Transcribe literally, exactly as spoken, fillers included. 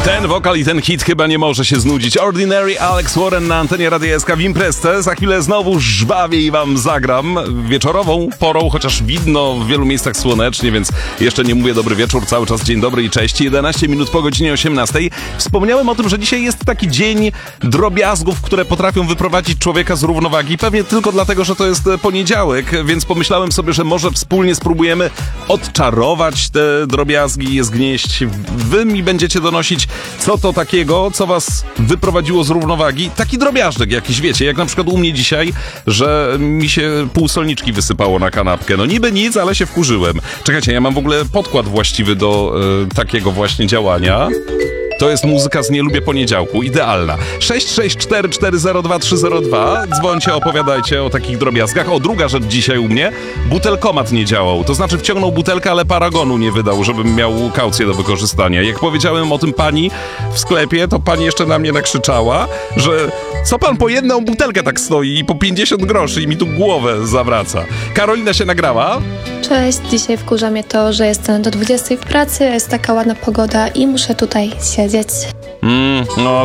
Ten wokal i ten hit chyba nie może się znudzić. Ordinary, Alex Warren na antenie Radia S K w imprezce. Za chwilę znowu żwawiej wam zagram wieczorową porą, chociaż widno w wielu miejscach słonecznie, więc jeszcze nie mówię dobry wieczór, cały czas dzień dobry i cześć. jedenaście minut po godzinie osiemnastej. Wspomniałem o tym, że dzisiaj jest taki dzień drobiazgów, które potrafią wyprowadzić człowieka z równowagi. Pewnie tylko dlatego, że to jest poniedziałek, więc pomyślałem sobie, że może wspólnie spróbujemy odczarować te drobiazgi, je zgnieść. Wy mi będziecie donosić, co to takiego, co was wyprowadziło z równowagi. Taki drobiażdżek jakiś, wiecie, jak na przykład u mnie dzisiaj, że mi się pół solniczki wysypało na kanapkę. No niby nic, ale się wkurzyłem. Czekajcie, ja mam w ogóle podkład właściwy do y, takiego właśnie działania. To jest muzyka z Nie lubię poniedziałku, idealna. sześć sześć cztery cztery zero dwa trzy zero dwa. Dzwońcie, opowiadajcie o takich drobiazgach. O, druga rzecz dzisiaj u mnie. Butelkomat nie działał. To znaczy wciągnął butelkę, ale paragonu nie wydał, żebym miał kaucję do wykorzystania. Jak powiedziałem o tym pani w sklepie, to pani jeszcze na mnie nakrzyczała, że co pan po jedną butelkę tak stoi i po pięćdziesiąt groszy i mi tu głowę zawraca. Karolina się nagrała. Cześć, dzisiaj wkurza mnie to, że jestem do dwudziestej w pracy, jest taka ładna pogoda i muszę tutaj siedzieć. Mm, no